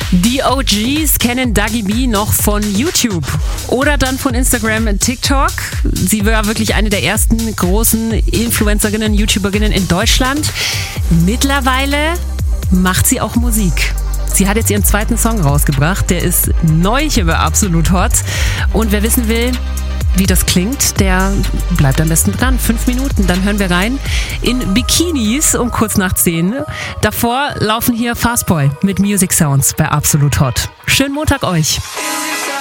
Die OGs kennen Dagi B noch von YouTube oder dann von Instagram, TikTok. Sie war wirklich eine der ersten großen Influencerinnen, YouTuberinnen in Deutschland. Mittlerweile macht sie auch Musik. Sie hat jetzt ihren zweiten Song rausgebracht, der ist neu hier bei Absolut Hot. Und wer wissen will, wie das klingt, der bleibt am besten dran. 5 Minuten, dann hören wir rein in Bikinis um kurz nach 10. Davor laufen hier Fastboy mit Music Sounds bei Absolut Hot. Schönen Montag euch.